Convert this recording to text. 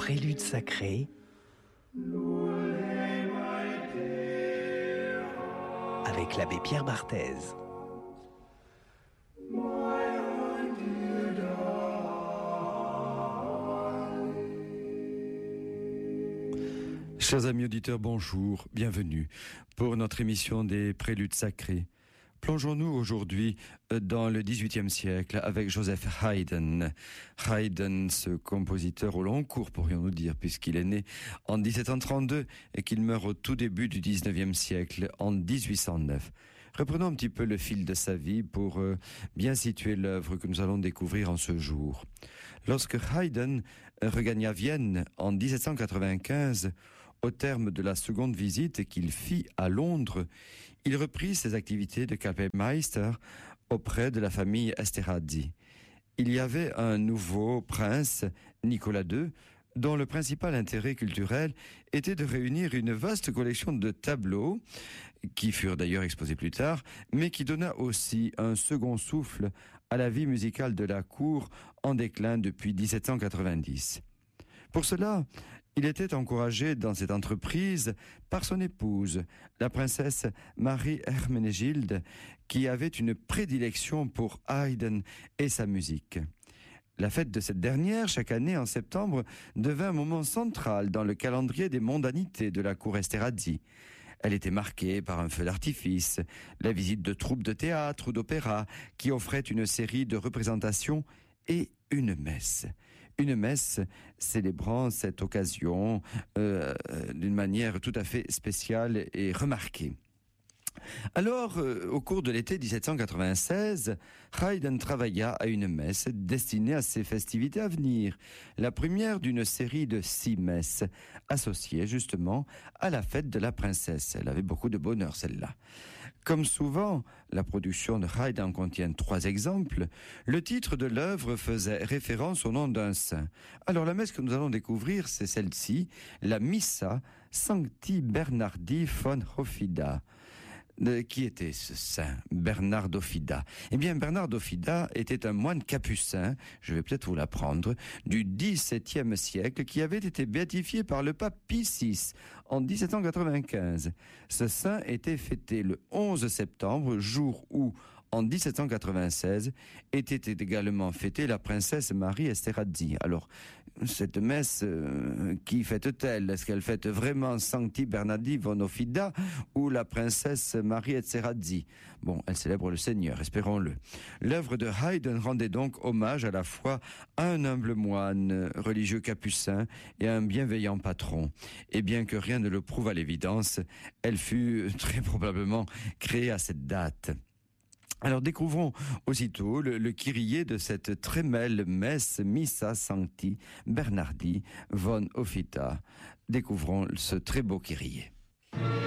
Prélude sacré avec l'abbé Pierre Barthez. Chers amis auditeurs, bonjour, bienvenue pour notre émission des Préludes sacrés. Plongeons-nous aujourd'hui dans le XVIIIe siècle avec Joseph Haydn. Haydn, ce compositeur au long cours, pourrions-nous dire, puisqu'il est né en 1732 et qu'il meurt au tout début du XIXe siècle, en 1809. Reprenons un petit peu le fil de sa vie pour bien situer l'œuvre que nous allons découvrir en ce jour. Lorsque Haydn regagna Vienne en 1795, au terme de la seconde visite qu'il fit à Londres, il reprit ses activités de Kapellmeister auprès de la famille Esterházy. Il y avait un nouveau prince, Nicolas II, dont le principal intérêt culturel était de réunir une vaste collection de tableaux, qui furent d'ailleurs exposés plus tard, mais qui donna aussi un second souffle à la vie musicale de la cour en déclin depuis 1790. Pour cela, il était encouragé dans cette entreprise par son épouse, la princesse Marie-Herménégilde, qui avait une prédilection pour Haydn et sa musique. La fête de cette dernière, chaque année en septembre, devint un moment central dans le calendrier des mondanités de la cour Esterházy. Elle était marquée par un feu d'artifice, la visite de troupes de théâtre ou d'opéra qui offraient une série de représentations et une messe. Une messe célébrant cette occasion d'une manière tout à fait spéciale et remarquée. Alors, au cours de l'été 1796, Haydn travailla à une messe destinée à ces festivités à venir, la première d'une série de 6 messes, associées justement à la fête de la princesse. Elle avait beaucoup de bonheur, celle-là. Comme souvent, la production de Haydn contient 3 exemples. Le titre de l'œuvre faisait référence au nom d'un saint. Alors, la messe que nous allons découvrir, c'est celle-ci, la Missa Sancti Bernardi von Hofida. Qui était ce saint Bernard d'Offida? Eh bien, Bernard d'Offida était un moine capucin, je vais peut-être vous l'apprendre, du XVIIe siècle, qui avait été béatifié par le pape Pie VI en 1795. Ce saint était fêté le 11 septembre, jour où, en 1796, était également fêtée la princesse Marie Esterházy. Alors, cette messe, qui fête-t-elle? Est-ce qu'elle fête vraiment Sancti Bernardi von Hofida ou la princesse Marie Esterházy? Bon, elle célèbre le Seigneur, espérons-le. L'œuvre de Haydn rendait donc hommage à la fois à un humble moine religieux capucin et à un bienveillant patron. Et bien que rien ne le prouve à l'évidence, elle fut très probablement créée à cette date. Alors découvrons aussitôt le kyrié de cette très belle messe Missa Sancti Bernardi von Hofida. Découvrons ce très beau kyrié.